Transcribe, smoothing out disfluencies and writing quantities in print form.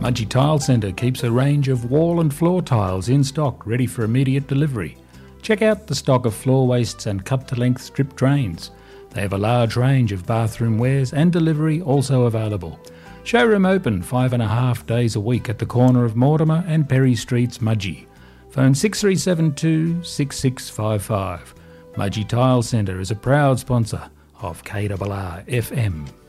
Mudgee Tile Centre keeps a range of wall and floor tiles in stock ready for immediate delivery. Check out the stock of floor wastes and cut-to-length strip drains. They have a large range of bathroom wares and delivery also available. Showroom open 5.5 days a week at the corner of Mortimer and Perry Streets, Mudgee. Phone 6372 6655. Mudgee Tile Centre is a proud sponsor of KRR FM.